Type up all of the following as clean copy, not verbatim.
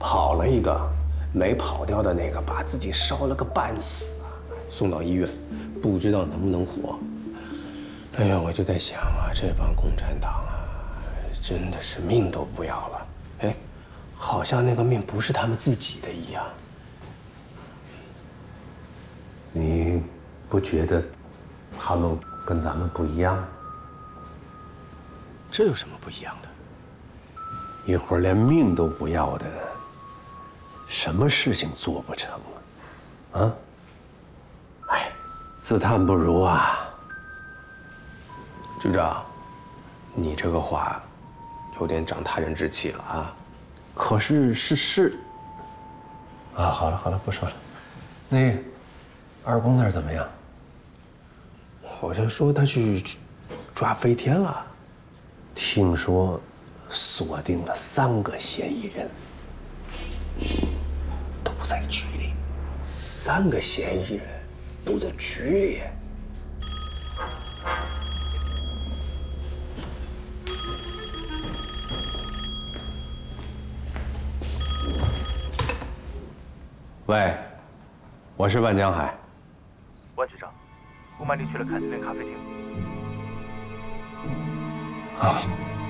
跑了一个，没跑掉的那个把自己烧了个半死啊，送到医院，不知道能不能活。哎呀，我就在想啊，这帮共产党啊，真的是命都不要了。哎，好像那个命不是他们自己的一样。 你不觉得他们跟咱们不一样？ 这有什么不一样的？ 一会儿连命都不要的，什么事情做不成啊？啊？哎，自叹不如啊。 局长，你这个话有点长他人志气了啊。 可是是啊，好了好了，不说了。那二公那儿怎么样？ 好像说他去抓飞天了。 听说锁定了3个嫌疑人，都在局里。 3个嫌疑人都在局里。 喂，我是万江海。 万局长，顾曼丽去了凯司令咖啡厅。 啊！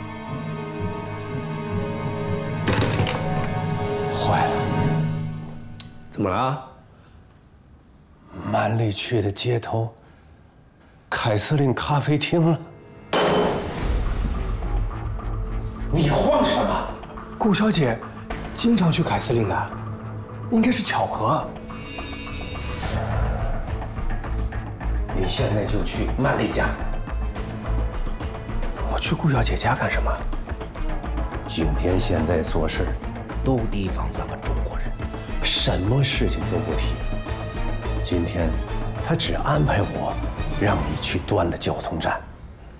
坏了， 怎么了？ 曼丽去的街头凯司令咖啡厅了。你慌什么？ 顾小姐经常去凯司令的，应该是巧合。 你现在就去曼丽家。 我去顾小姐家干什么？ 景天现在做事都提防咱们中国人，什么事情都不提。今天他只安排我让你去端了交通站。